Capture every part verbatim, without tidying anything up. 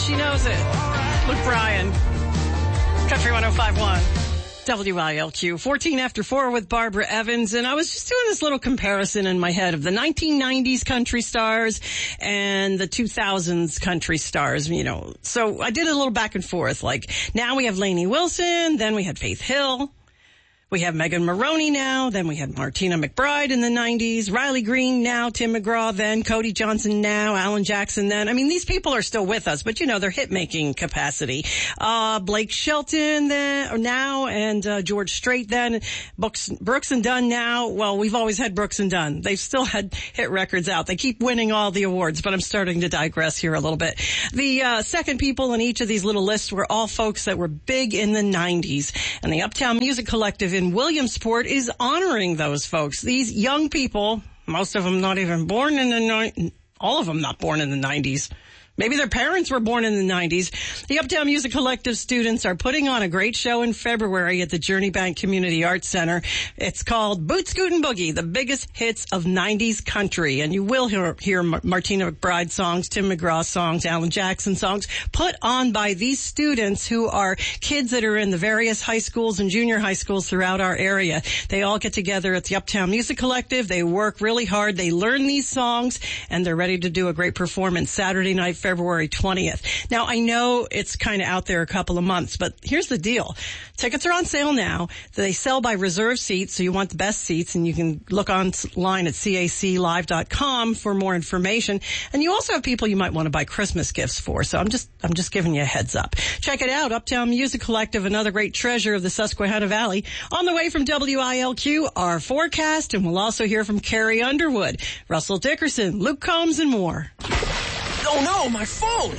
She knows it. Luke Bryan. Country one oh five point one. W I L Q. fourteen after four with Barbara Evans. And I was just doing this little comparison in my head of the nineteen nineties country stars and the two thousands country stars, you know. So I did a little back and forth. Like, now we have Lainey Wilson, then we had Faith Hill. We have Megan Maroney now, then we had Martina McBride in the nineties, Riley Green now, Tim McGraw then, Cody Johnson now, Alan Jackson then. I mean, these people are still with us, but you know, they're hit-making capacity. Uh, Blake Shelton then, or now, and uh, George Strait then, Brooks, Brooks and Dunn now. Well, we've always had Brooks and Dunn. They've still had hit records out. They keep winning all the awards, but I'm starting to digress here a little bit. The uh, second people in each of these little lists were all folks that were big in the nineties, and the Uptown Music Collective in Williamsport is honoring those folks. These young people, most of them not even born in the ni- all of them not born in the nineties. Maybe their parents were born in the nineties. The Uptown Music Collective students are putting on a great show in February at the Journey Bank Community Arts Center. It's called Boot Scootin' Boogie, the biggest hits of nineties country. And you will hear, hear Martina McBride songs, Tim McGraw songs, Alan Jackson songs, put on by these students who are kids that are in the various high schools and junior high schools throughout our area. They all get together at the Uptown Music Collective. They work really hard. They learn these songs, and they're ready to do a great performance Saturday night, February twentieth. Now, I know it's kind of out there a couple of months, but here's the deal. Tickets are on sale now. They sell by reserve seats, so you want the best seats, and you can look online at C A C live dot com for more information. And you also have people you might want to buy Christmas gifts for, so I'm just I'm just giving you a heads up. Check it out, Uptown Music Collective, another great treasure of the Susquehanna Valley. On the way from W I L Q, our forecast, and we'll also hear from Carrie Underwood, Russell Dickerson, Luke Combs, and more. Oh no, my phone!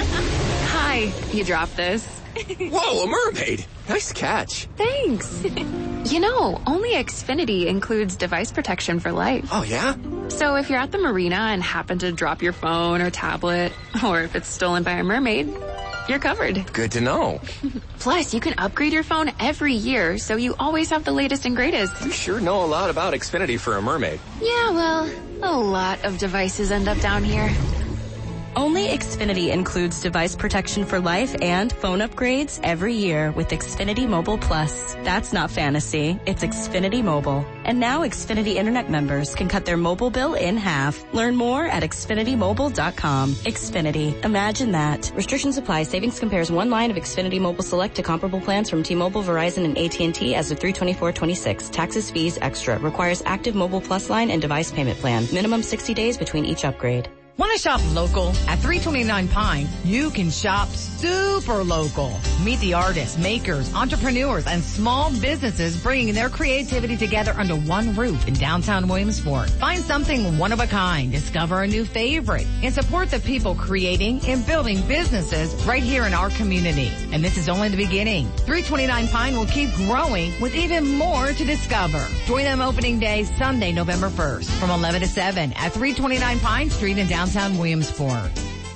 Hi, you dropped this. Whoa, a mermaid! Nice catch. Thanks. You know, only Xfinity includes device protection for life. Oh, yeah? So if you're at the marina and happen to drop your phone or tablet, or if it's stolen by a mermaid, you're covered. Good to know. Plus, you can upgrade your phone every year, so you always have the latest and greatest. You sure know a lot about Xfinity for a mermaid. Yeah, well, a lot of devices end up down here. Only Xfinity includes device protection for life and phone upgrades every year with Xfinity Mobile Plus. That's not fantasy. It's Xfinity Mobile. And now Xfinity Internet members can cut their mobile bill in half. Learn more at Xfinity Mobile dot com. Xfinity. Imagine that. Restrictions apply. Savings compares one line of Xfinity Mobile Select to comparable plans from T-Mobile, Verizon, and A T and T as of three twenty-four twenty-six. Taxes, fees, extra. Requires active Mobile Plus line and device payment plan. Minimum sixty days between each upgrade. Want to shop local? At three twenty-nine Pine, you can shop super local. Meet the artists, makers, entrepreneurs, and small businesses bringing their creativity together under one roof in downtown Williamsport. Find something one of a kind, discover a new favorite, and support the people creating and building businesses right here in our community. And this is only the beginning. three twenty-nine Pine will keep growing with even more to discover. Join them opening day Sunday, November first from eleven to seven at three twenty-nine Pine Street in downtown Downtown Williamsport.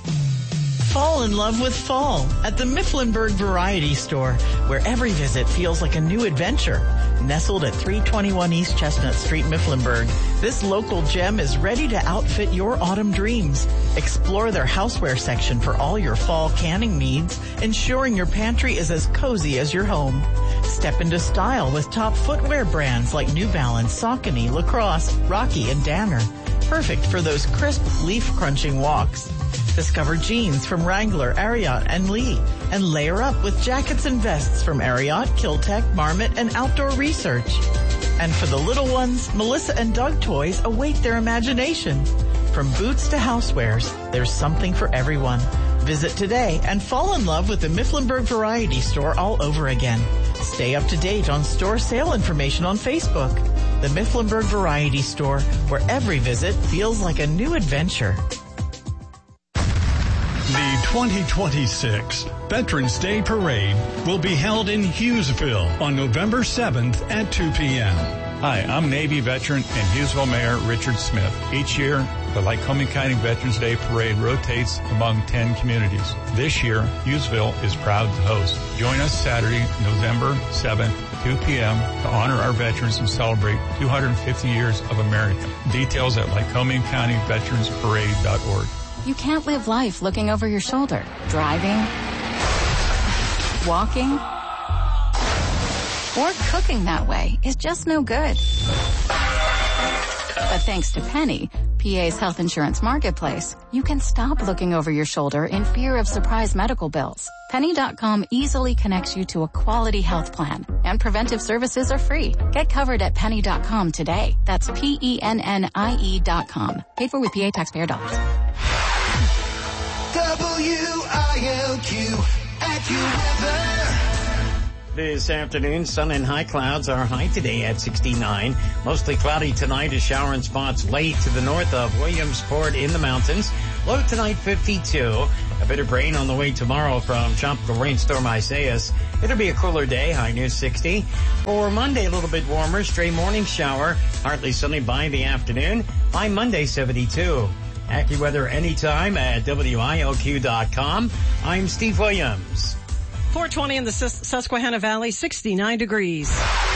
Fall in love with fall at the Mifflinburg Variety Store, where every visit feels like a new adventure. Nestled at three twenty-one East Chestnut Street, Mifflinburg, this local gem is ready to outfit your autumn dreams. Explore their houseware section for all your fall canning needs, ensuring your pantry is as cozy as your home. Step into style with top footwear brands like New Balance, Saucony, Lacrosse, Rocky, and Danner. Perfect for those crisp, leaf-crunching walks. Discover jeans from Wrangler, Ariat, and Lee, and layer up with jackets and vests from Ariat, Kiltech, Marmot, and Outdoor Research. And for the little ones, Melissa and Doug toys await their imagination. From boots to housewares, there's something for everyone. Visit today and fall in love with the Mifflinburg Variety Store all over again. Stay up to date on store sale information on Facebook. The Mifflinburg Variety Store, where every visit feels like a new adventure. The twenty twenty-six Veterans Day Parade will be held in Hughesville on November seventh at two p.m. Hi, I'm Navy veteran and Hughesville Mayor Richard Smith. Each year, the Lycoming County Veterans Day Parade rotates among ten communities. This year, Hughesville is proud to host. Join us Saturday, November seventh, two p.m. to honor our veterans and celebrate two hundred fifty years of America. Details at Lycoming County Veterans Parade dot org. You can't live life looking over your shoulder. Driving, walking, or cooking that way is just no good. But thanks to Penny, P A's health insurance marketplace, you can stop looking over your shoulder in fear of surprise medical bills. Penny dot com easily connects you to a quality health plan, and preventive services are free. Get covered at Penny dot com today. That's P E N N I E dot com. Paid for with P A taxpayer dollars. W I L Q AccuWeather. This afternoon, sun and high clouds. Our high today at sixty-nine. Mostly cloudy tonight, a shower in spots late to the north of Williamsport in the mountains. Low tonight, fifty-two. A bit of rain on the way tomorrow from Tropical Rainstorm Isaias. It'll be a cooler day, high near sixty. For Monday, a little bit warmer, stray morning shower. Partly sunny by the afternoon. By Monday, seventy-two. AccuWeather anytime at W I L Q dot com. I'm Steve Williams. four twenty in the Sus- Susquehanna Valley, sixty-nine degrees.